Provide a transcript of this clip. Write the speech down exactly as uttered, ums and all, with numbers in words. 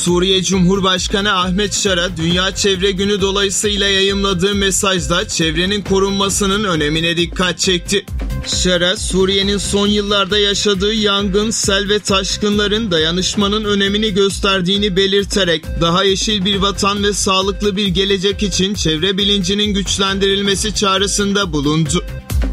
Suriye Cumhurbaşkanı Ahmet Şara, Dünya Çevre Günü dolayısıyla yayımladığı mesajda çevrenin korunmasının önemine dikkat çekti. Şara, Suriye'nin son yıllarda yaşadığı yangın, sel ve taşkınların dayanışmanın önemini gösterdiğini belirterek daha yeşil bir vatan ve sağlıklı bir gelecek için çevre bilincinin güçlendirilmesi çağrısında bulundu.